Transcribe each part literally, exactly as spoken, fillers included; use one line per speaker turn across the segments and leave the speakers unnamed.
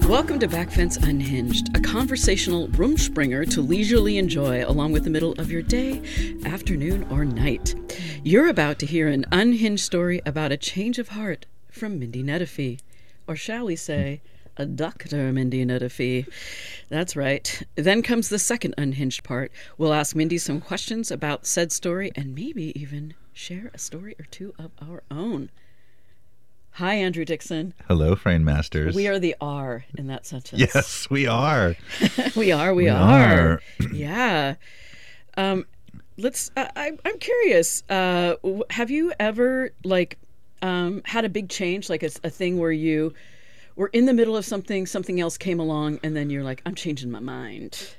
Welcome to Backfence Unhinged, a conversational Rumspringer to leisurely enjoy along with the middle of your day, afternoon, or night. You're about to hear an unhinged story about a change of heart from Mindy Nettifee. Or shall we say, a Doctor Mindy Nettifee. That's right. Then comes the second unhinged part. We'll ask Mindy some questions about said story and maybe even share a story or two of our own. Hi, Andrew Dixon.
Hello, Frame Masters.
We are the R in that sentence.
Yes, we are.
we are. We,
we
are.
are.
Yeah. Um, let's. Uh, I, I'm curious. Uh, have you ever like um, had a big change, like a, a thing where you were in the middle of something, something else came along, and then you're like, I'm changing my mind?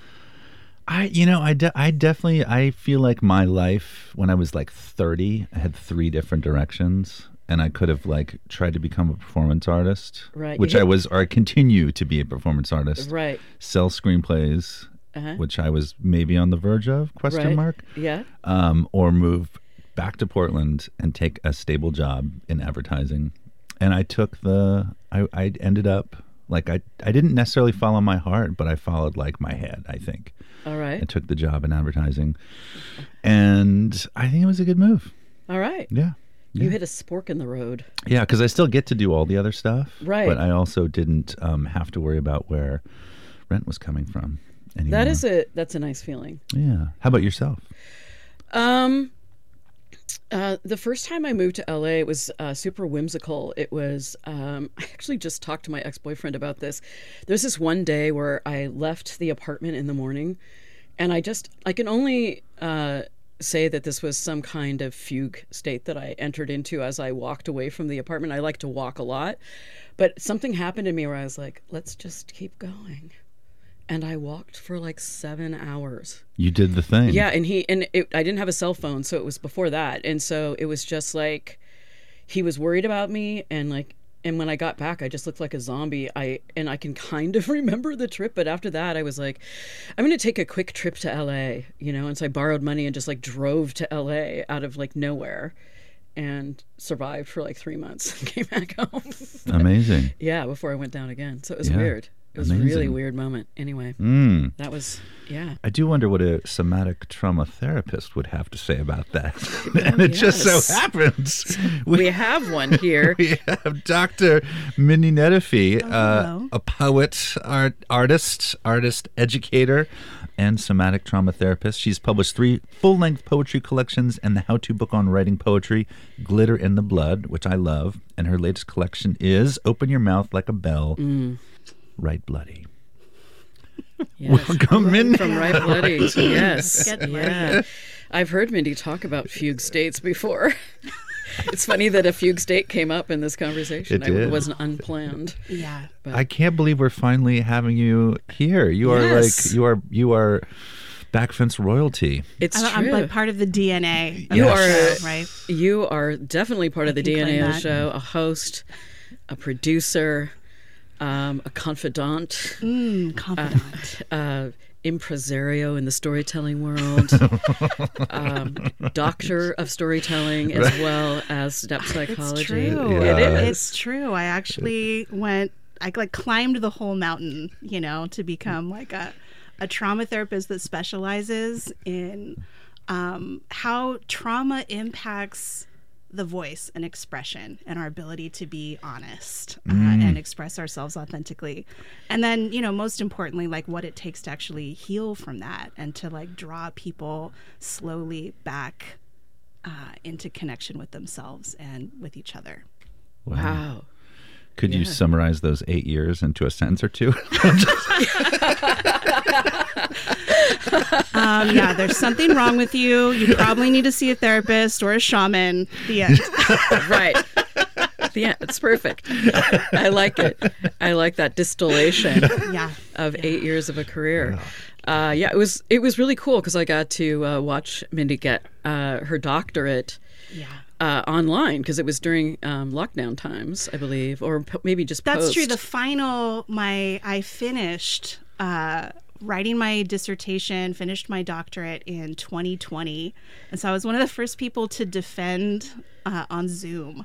I, you know, I, de- I definitely, I feel like my life when I was like thirty, I had three different directions. And I could have like tried to become a performance artist,
right?
Which
hit-
I was, or I continue to be a performance artist,
right?
Sell screenplays, uh-huh. which I was maybe on the verge of, question
right.
mark,
yeah,
um, or move back to Portland and take a stable job in advertising. And I took the, I, I ended up like I, I didn't necessarily follow my heart, but I followed like my head, I think.
All right.
I took the job in advertising, and I think it was a good move.
All right.
Yeah.
You
yeah.
hit a spork in the road.
Yeah, because I still get to do all the other stuff.
Right.
But I also didn't um, have to worry about where rent was coming from anymore.
That is a, that's a nice feeling.
Yeah. How about yourself?
Um, uh, the first time I moved to L A, it was uh, super whimsical. It was, um, I actually just talked to my ex-boyfriend about this. There's this one day where I left the apartment in the morning, and I just, I can only uh, say that this was some kind of fugue state that I entered into as I walked away from the apartment. I like to walk a lot, but something happened to me where I was like, let's just keep going. And I walked for like seven hours.
You did the thing.
Yeah, and he and it, I didn't have a cell phone, so it was before that, and so it was just like he was worried about me, and like, and when I got back, I just looked like a zombie. I and I can kind of remember the trip, but after that, I was like, I'm going to take a quick trip to L A, you know, and so I borrowed money and just like drove to L A out of like nowhere, and survived for like three months and came back home.
Amazing.
Yeah, before I went down again, so it was
yeah.
weird. It was
Amazing.
a really weird moment. Anyway,
mm.
that was, yeah.
I do wonder what a somatic trauma therapist would have to say about that. and
Oh,
it
yes.
just so happens.
We, we have one here.
We have Doctor Mindy Nettifee,
oh,
uh, a poet, art, artist, artist educator, and somatic trauma therapist. She's published three full-length poetry collections and the how-to book on writing poetry, Glitter in the Blood, which I love. And her latest collection is Open Your Mouth Like a Bell.
Mm.
Write Bloody.
Yes.
Welcome, Mindy.
From Write Bloody. Yes.
Get
Yeah. I've heard Mindy talk about fugue states before. It's funny that a fugue state came up in this conversation.
It did.
It wasn't unplanned.
Yeah.
But
I can't believe we're finally having you here. You are
Yes.
like you are you are Backfence royalty.
it's
I'm, I'm
true.
like part of the D N A. Of
You
the
are-
show, right?
You are definitely part
I
of the
can
D N A
claim
of the
that.
show, a host, a producer, um, a confidant,
Mm, confidant.
uh, impresario in the storytelling world, um, doctor of storytelling, as well as depth psychology.
It's true.
Yeah.
It is.
It's true. I actually went. I like climbed the whole mountain, you know, to become like a a trauma therapist that specializes in um, how trauma impacts the voice and expression and our ability to be honest uh,
Mm.
and express ourselves authentically. And then, you know, most importantly, like what it takes to actually heal from that and to like draw people slowly back uh, into connection with themselves and with each other.
Wow.
Could you
Yeah.
summarize those eight years into a sentence or two?
Um, yeah, there's something wrong with you. You probably need to see a therapist or a shaman. The end.
Right. Yeah, it's perfect. I like it. I like that distillation
Yeah.
of eight years of a career. Uh, yeah, it was it was really cool because I got to uh, watch Mindy get uh, her doctorate
Yeah.
uh, online because it was during um, lockdown times, I believe, or p- maybe just
That's
post.
true. The final, my, I finished uh, writing my dissertation, finished my doctorate in twenty twenty. And so I was one of the first people to defend uh, on Zoom.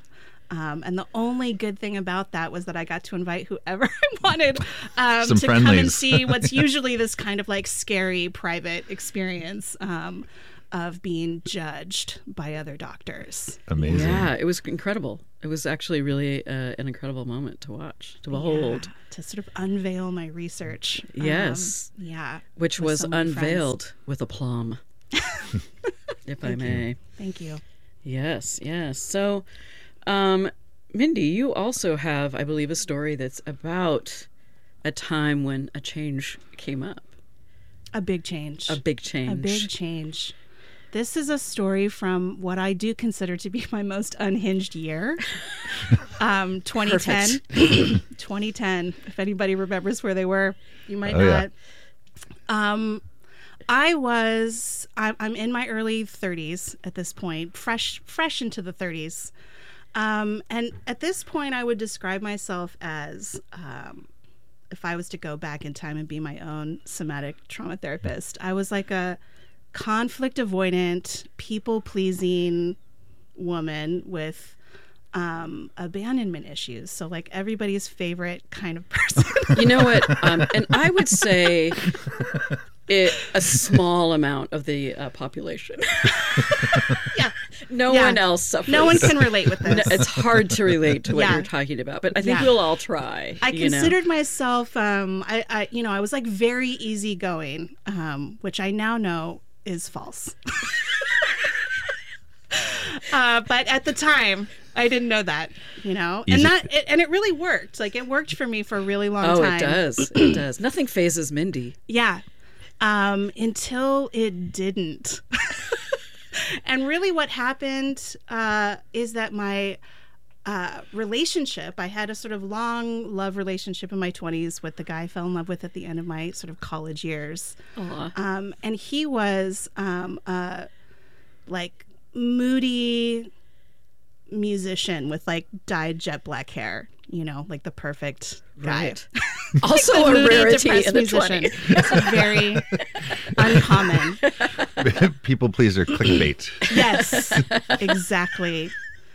Um, and the only good thing about that was that I got to invite whoever I wanted um,
Some
to come and
friendlies.
see what's usually this kind of like scary private experience um, of being judged by other doctors.
Amazing.
Yeah, it was incredible. It was actually really uh, an incredible moment to watch, to behold,
Yeah, to sort of unveil my research. Um,
Yes.
yeah.
which
with
was
so many friends.
unveiled with aplomb, if I may.
Thank you.
Yes, yes. So, um, Mindy, you also have, I believe, a story that's about a time when a change came up,
A big change.
a big change.
A big change. This is a story from what I do consider to be my most unhinged year. Um, twenty ten. twenty ten. If anybody remembers where they were, you might
Oh, yeah.
not. Um, I was, I'm, I'm in my early thirties at this point, fresh, fresh into the thirties. Um, and at this point, I would describe myself as, um, if I was to go back in time and be my own somatic trauma therapist, I was like a conflict avoidant, people pleasing woman with um, abandonment issues. So, like, everybody's favorite kind of person.
You know what? Um, and I would say it, a small amount of the uh, population.
Yeah.
No
Yeah.
one else suffers.
No one can relate with
No,
this.
it's hard to relate to what
Yeah.
you're talking about, but I think
Yeah.
we'll all try.
I
you know?
considered myself, um, I, I, you know, I was like very easygoing, um, which I now know is false. uh, but at the time, I didn't know that, you know, and
Easy-
that, it, and it really worked. Like, it worked for me for a really long
Oh,
time.
it does. It does. Nothing phases Mindy.
Yeah. Um, until it didn't. And really what happened uh, is that my uh, relationship, I had a sort of long love relationship in my twenties with the guy I fell in love with at the end of my sort of college years.
Aw.
Um, and he was um, uh, like moody musician with like dyed jet black hair, you know, like the perfect guy.
Right. Also
The
a
moody,
rarity
depressed
in the
musician.
twenties.
It's very uncommon.
People pleaser clickbait.
Yes, exactly.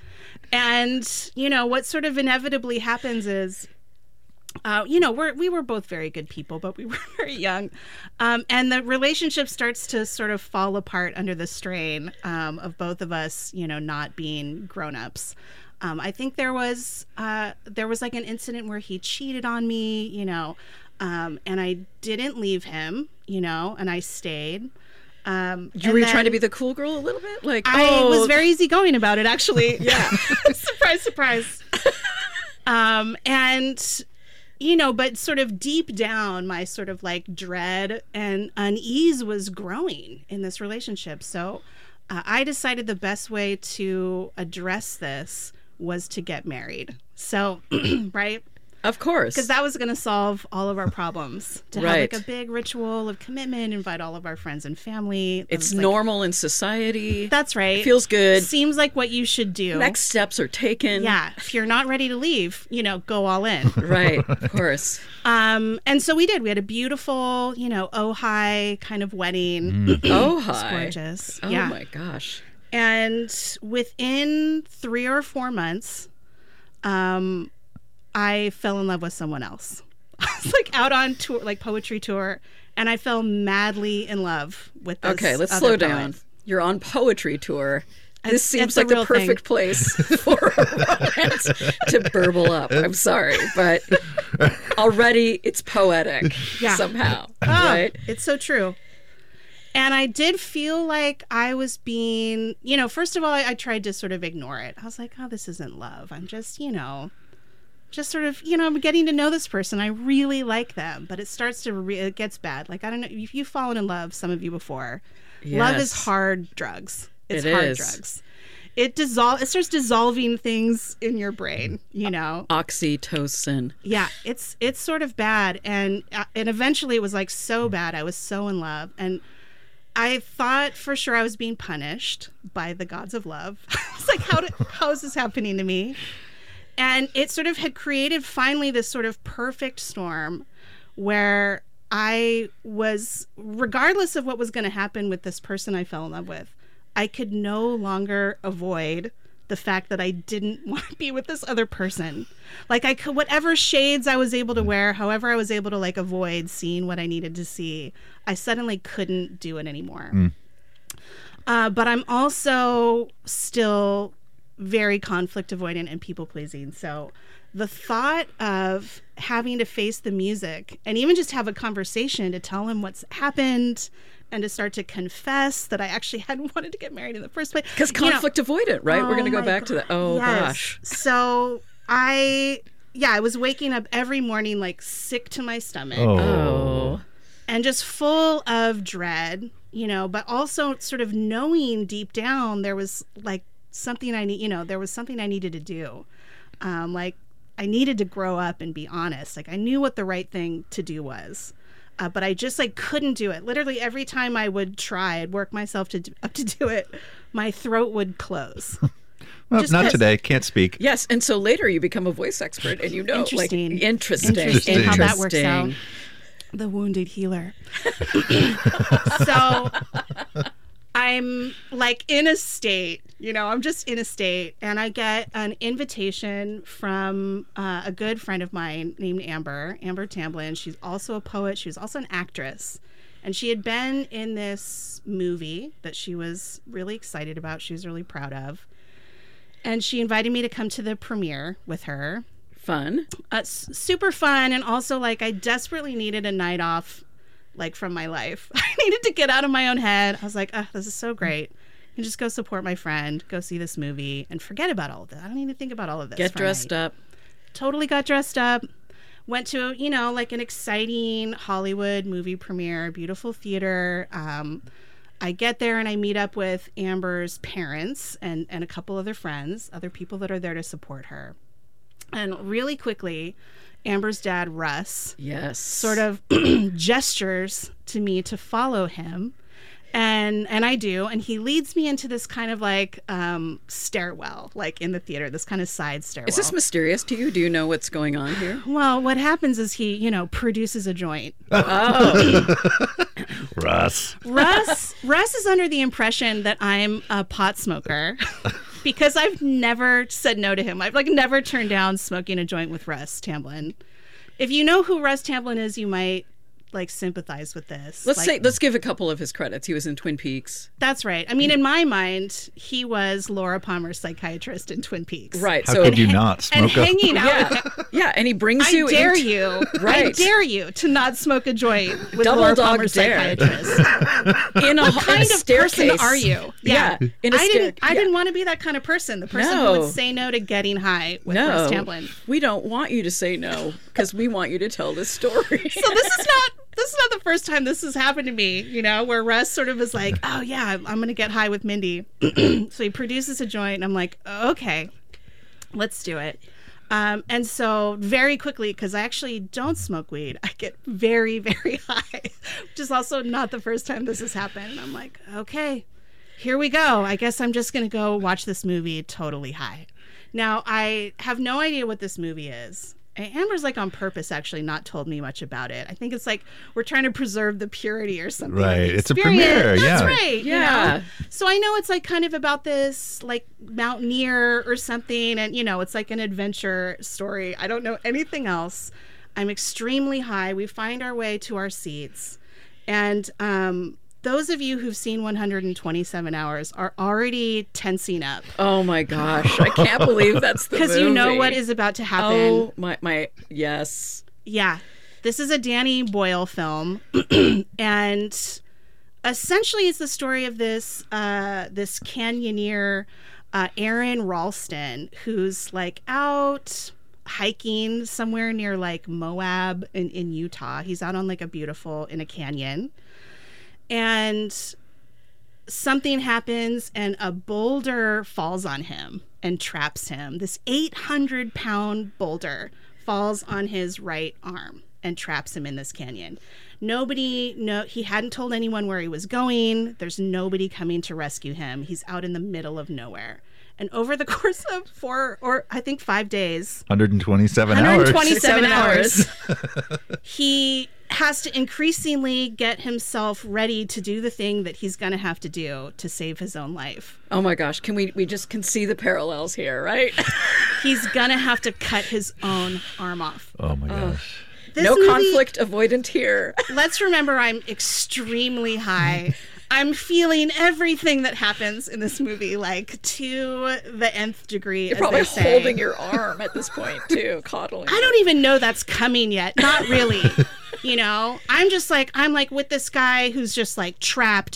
And, you know, what sort of inevitably happens is, uh, you know, we're, we were both very good people, but we were very young. Um, and the relationship starts to sort of fall apart under the strain um, of both of us, you know, not being grown-ups. Um, I think there was uh, there was like an incident where he cheated on me, you know, um, and I didn't leave him, you know, and I stayed. Um,
You were trying to be the cool girl a little bit? Like,
I
oh,
was very easygoing about it, actually.
Yeah.
Surprise, surprise. um, and, you know, but sort of deep down, my sort of like dread and unease was growing in this relationship. So uh, I decided the best way to address this was to get married. So, right?
Of course.
Because that was going to solve all of our problems. To have
Right.
like a big ritual of commitment, invite all of our friends and family. It
It's
was like-
normal in society.
That's right.
Feels good.
Seems like what you should do.
Next steps are taken.
Yeah. If you're not ready to leave, you know, go all in.
Right. Of course.
um, and so we did. We had a beautiful, you know, Ojai kind of wedding.
Oh,
It's
hi.
gorgeous.
Oh,
yeah.
my gosh.
And within three or four months, um, I fell in love with someone else. I was like out on tour, like poetry tour, and I fell madly in love with this
Okay, let's
other
slow
poet.
down. You're on poetry tour. This
It's-
seems
it's a
like the
real thing.
perfect place for a romance to burble up. I'm sorry, but already it's poetic
Yeah.
somehow,
Ah,
right?
It's so true. And I did feel like I was being, you know, first of all, I, I tried to sort of ignore it. I was like, oh, this isn't love. I'm just, you know, just sort of, you know, I'm getting to know this person. I really like them. But it starts to, re- it gets bad. Like, I don't know, if you've fallen in love, some of you before, love is
Yes.
hard drugs. It's
It
hard
is.
drugs. It dissolve. It starts dissolving things in your brain, you know.
Oxytocin.
Yeah, it's it's sort of bad, and uh, and eventually it was like so bad. I was so in love, and I thought for sure I was being punished by the gods of love. I was like, how did, how is this happening to me? And it sort of had created finally this sort of perfect storm where I was, regardless of what was going to happen with this person I fell in love with, I could no longer avoid the fact that I didn't want to be with this other person. Like I could, whatever shades I was able to wear, however I was able to like avoid seeing what I needed to see, I suddenly couldn't do it anymore. Mm. Uh, but I'm also still very conflict avoidant and people pleasing. So the thought of having to face the music and even just have a conversation to tell him what's happened and to start to confess that I actually hadn't wanted to get married in the first place.
Because conflict you know, avoidant, right?
Oh,
We're going to go back
God.
to that. Oh,
yes.
gosh.
So I, yeah, I was waking up every morning like sick to my stomach.
Oh.
oh.
And just full of dread, you know, but also sort of knowing deep down there was like something I need, you know, there was something I needed to do. Um, like I needed to grow up and be honest. Like I knew what the right thing to do was. Uh, but I just like couldn't do it. Literally every time I would try, I'd work myself to do, up to do it, my throat would close.
Well,
Just
not
'cause-
today. Can't speak.
Yes, and so later you become a voice expert, and you know,
Interesting.
like interesting,
Interesting how that works
interesting.
out. The wounded healer. So I'm like in a state, you know, I'm just in a state, and I get an invitation from uh, a good friend of mine named Amber, Amber Tamblyn. She's also a poet. She was also an actress. And she had been in this movie that she was really excited about. She was really proud of. And she invited me to come to the premiere with her.
Fun.
Uh, s- super fun. And also, like, I desperately needed a night off, like, from my life. I needed to get out of my own head. I was like, oh, this is so great. I can just go support my friend, go see this movie, and forget about all of this. I don't need to think about all of this.
Get
for a
dressed
night.
up.
Totally got dressed up. Went to, you know, like an exciting Hollywood movie premiere, beautiful theater. Um, I get there and I meet up with Amber's parents and, and a couple other friends, other people that are there to support her. And really quickly, Amber's dad, Russ,
Yes.
sort of gestures to me to follow him. And and I do. And he leads me into this kind of like um, stairwell, like in the theater, this kind of side stairwell.
Is this mysterious to you? Do you know what's going on here?
Well, what happens is he, you know, produces a joint.
Oh.
Russ.
Russ Russ is under the impression that I'm a pot smoker because I've never said no to him. I've like never turned down smoking a joint with Russ Tamblyn. If you know who Russ Tamblyn is, you might like sympathize with this.
Let's
like,
say let's give a couple of his credits. He was in Twin Peaks.
that's right. I mean, in my mind, he was Laura Palmer's psychiatrist in Twin Peaks.
Right.
How
so
could you
ha-
not
And
smoke a...
hanging out.
yeah, yeah, and he brings
I
you.
dare
into-
you. I
Right.
dare you to not smoke a joint with
Double
Laura
dog
Palmer's
dare.
psychiatrist.
in a,
What
in
kind
a
of
staircase.
person are you?
Yeah. In a
I
stair-
didn't. I
yeah.
didn't want to be that kind of person. The person
No.
who would say no to getting high with
No,
Russ Tamblyn.
we don't want you to say no because we want you to tell this story.
So this is not. This is not the first time this has happened to me. You know, where Russ sort of is like, "Oh yeah, I'm, I'm going to get high with Mindy." So he produces a joint, and I'm like, "Okay, let's do it." Um, and so very quickly, because I actually don't smoke weed, I get very, very high, which is also not the first time this has happened. And I'm like, okay, here we go. I guess I'm just going to go watch this movie totally high. Now, I have no idea what this movie is. And Amber's like on purpose actually not told me much about it. I think it's like we're trying to preserve the purity or something. of the
Right. It's a
experience.
premiere,
That's
yeah.
right. you
Yeah.
know? So I know it's like kind of about this like mountaineer or something. And, you know, it's like an adventure story. I don't know anything else. I'm extremely high. We find our way to our seats. And um, those of you who've seen one hundred twenty-seven hours are already tensing up.
Oh my gosh, I can't believe that's the
Because you know
movie.
what is about to happen.
Oh my my yes.
Yeah. This is a Danny Boyle film. And essentially it's the story of this uh, this canyoneer, uh, Aaron Ralston, who's like out hiking somewhere near like Moab in, in Utah. He's out on like a beautiful, in a canyon. And something happens and a boulder falls on him and traps him. This eight hundred pound boulder falls on his right arm and traps him in this canyon. Nobody, no, he hadn't told anyone where he was going. There's nobody coming to rescue him. He's out in the middle of nowhere. And over the course of four or I think five days,
one hundred twenty-seven
one hundred
hours.
twenty-seven
Seven
hours,
hours.
he has to increasingly get himself ready to do the thing that he's going to have to do to save his own life.
Oh my gosh, can we we just can see the parallels here, right?
He's going to have to cut his own arm off.
Oh my gosh.
This
no
movie-
conflict avoidant here.
Let's remember I'm extremely high. I'm feeling everything that happens in this movie, like, to the nth degree.
You're
as
probably
they say.
holding your arm at this point, too, coddling.
I don't even know that's coming yet. Not really. You know, I'm just like, I'm like with this guy who's just like trapped